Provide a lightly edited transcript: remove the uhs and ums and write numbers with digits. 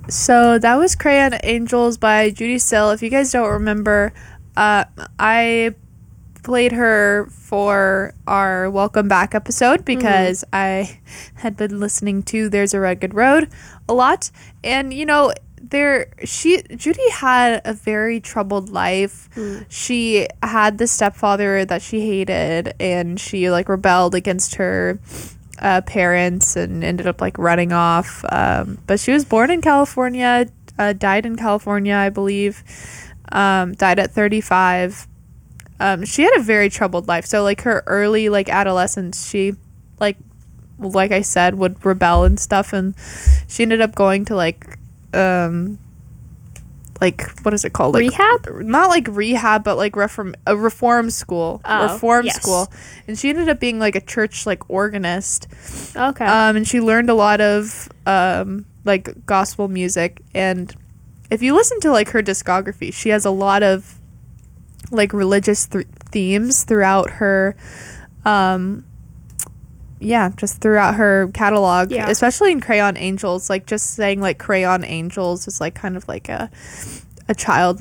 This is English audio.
So that was Crayon Angels by Judy Sill. If you guys don't remember, I played her for our Welcome Back episode because I had been listening to There's a Rugged Road a lot. And, you know, Judy had a very troubled life. She had this stepfather that she hated, and she like rebelled against her parents and ended up like running off. But she was born in California, died in California, I believe. Died at 35. She had a very troubled life. So like her early like adolescence, she like I said, would rebel and stuff, and she ended up going to like what is it called, like rehab? Not like rehab, but like a reform school. School. And she ended up being like a church like organist. Okay. And she learned a lot of like gospel music. And if you listen to like her discography, she has a lot of like religious themes throughout her just throughout her catalog, especially in Crayon Angels. Like just saying like Crayon Angels is like kind of like a child